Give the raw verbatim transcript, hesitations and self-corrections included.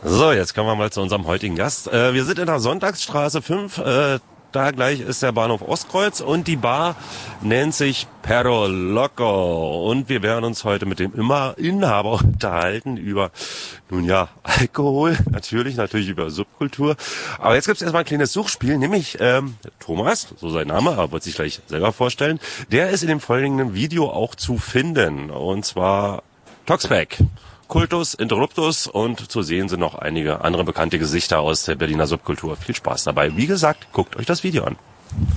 So, jetzt kommen wir mal zu unserem heutigen Gast. Äh, wir sind in der Sonntagsstraße fünf. Äh, da gleich ist der Bahnhof Ostkreuz und die Bar nennt sich Perro Loco. Und wir werden uns heute mit dem immer Inhaber unterhalten über, nun ja, Alkohol, natürlich, natürlich über Subkultur. Aber jetzt gibt es erstmal ein kleines Suchspiel, nämlich ähm, Thomas, so sein Name, aber wird sich gleich selber vorstellen. Der ist in dem folgenden Video auch zu finden. Und zwar Toxpack, Kultus, Interruptus und zu sehen sind noch einige andere bekannte Gesichter aus der Berliner Subkultur. Viel Spaß dabei. Wie gesagt, guckt euch das Video an.